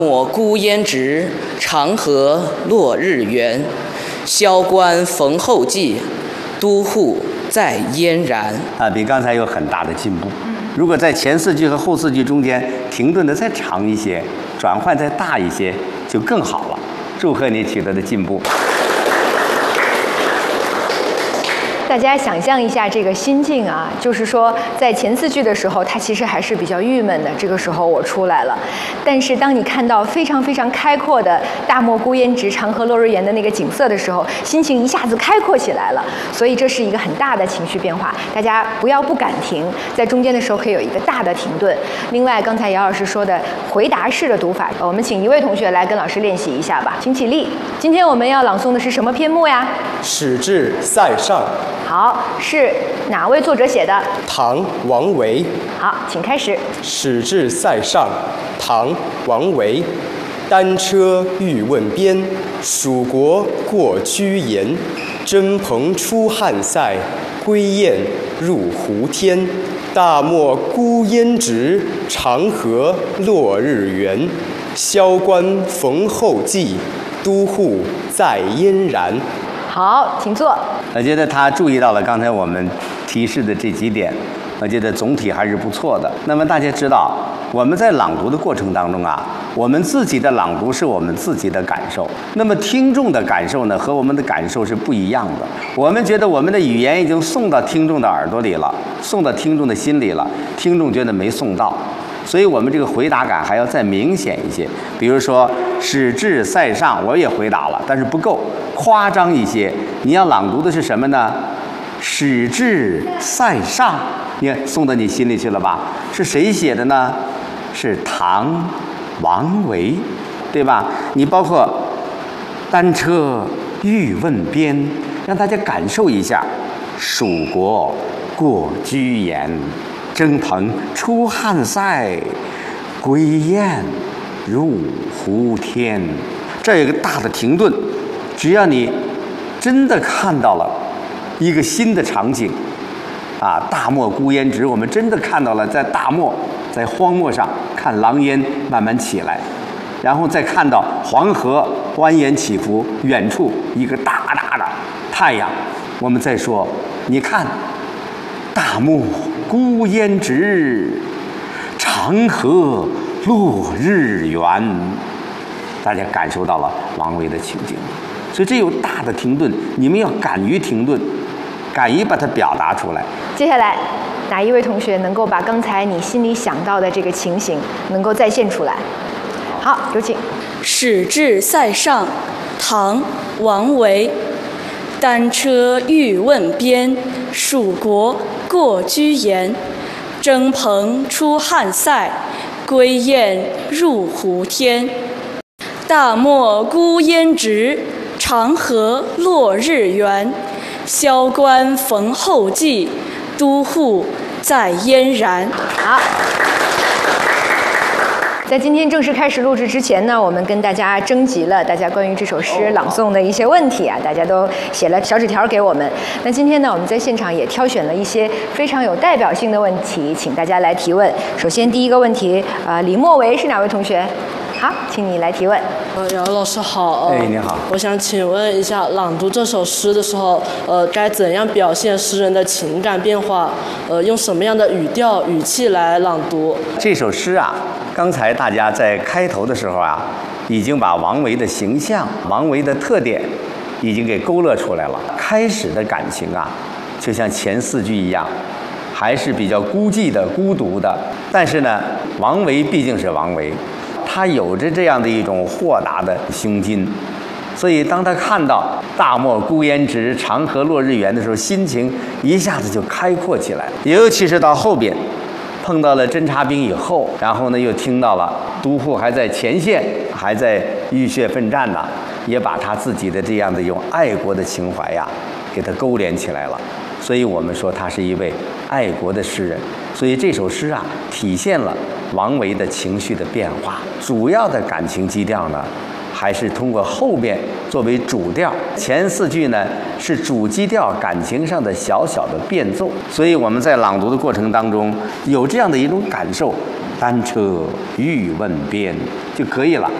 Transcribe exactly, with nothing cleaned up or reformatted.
抹孤烟直，长河落日圆。萧关逢候骑，都护在燕然。 啊，比刚才有很大的进步。如果在前四句和后四句中间停顿的再长一些，转换再大一些，就更好了。祝贺你取得的进步。 大家想象一下这个心境啊，就是说在前四句的时候，他其实还是比较郁闷的。这个时候我出来了，但是当你看到非常非常开阔的“大漠孤烟直，长河落日圆”的那个景色的时候，心情一下子开阔起来了。所以这是一个很大的情绪变化。大家不要不敢停，在中间的时候可以有一个大的停顿。另外，刚才姚老师说的回答式的读法，我们请一位同学来跟老师练习一下吧，请起立。今天我们要朗诵的是什么篇目呀？ 史志塞上。 好，是哪位作者写的？ 唐王维。 好，请开始。 史志塞上，唐王维。单车欲问边，蜀国过居延。征蓬出汉塞，归雁入胡天。大漠孤烟直，长河落日圆。萧关逢候骑，都护在燕然。 好，请坐。 我觉得他注意到了刚才我们提示的这几点，我觉得总体还是不错的。那么大家知道，我们在朗读的过程当中啊，我们自己的朗读是我们自己的感受，那么听众的感受呢，和我们的感受是不一样的。我们觉得我们的语言已经送到听众的耳朵里了，送到听众的心里了，听众觉得没送到，所以我们这个回答感还要再明显一些。比如说史志塞上，我也回答了，但是不够，夸张一些。你要朗读的是什么呢？史志塞上，你看送到你心里去了吧？是谁写的呢？是唐王维，对吧？你包括单车欲问边，让大家感受一下蜀国过居延，征蓬出汉塞，归雁入胡天。这有一个大的停顿，只要你真的看到了一个新的场景啊，大漠孤烟直，我们真的看到了在大漠，在荒漠上看狼烟慢慢起来，然后再看到黄河蜿蜒起伏，远处一个大大的太阳。我们再说，你看大漠孤烟直，长河落日圆。大家感受到了王维的情景，所以这有大的停顿，你们要敢于停顿，敢于把它表达出来。 接下来，哪一位同学能够把刚才你心里想到的这个情形能够再现出来？好，有请。 史志塞上，唐王维。单车欲问边，蜀国过居延。征蓬出汉塞，归雁入胡天。大漠孤烟直，长河落日圆。萧关逢候骑，都护在燕然。 好。在今天正式开始录制之前呢，我们跟大家征集了大家关于这首诗朗诵的一些问题啊，大家都写了小纸条给我们。那今天呢，我们在现场也挑选了一些非常有代表性的问题，请大家来提问。首先第一个问题，呃，李莫维是哪位同学？好，请你来提问。 呃，姚老师好。 哎，你好。 我想请问一下，朗读这首诗的时候，呃，该怎样表现诗人的情感变化？呃，用什么样的语调、语气来朗读？ 这首诗啊，刚才大家在开头的时候啊，已经把王维的形象、王维的特点已经给勾勒出来了。开始的感情啊，就像前四句一样，还是比较孤寂的、孤独的。但是呢，王维毕竟是王维。他有着这样的一种豁达的胸襟，所以当他看到大漠孤烟直，长河落日圆的时候，心情一下子就开阔起来了。尤其是到后边碰到了侦察兵以后，然后呢又听到了都护还在前线，还在浴血奋战呢，也把他自己的这样的一种爱国的情怀呀给他勾连起来了。所以我们说他是一位爱国的诗人。所以这首诗啊，体现了王维的情绪的变化。主要的感情基调呢，还是通过后边作为主调，前四句呢是主基调感情上的小小的变奏。所以我们在朗读的过程当中有这样的一种感受， 单车欲问边就可以了。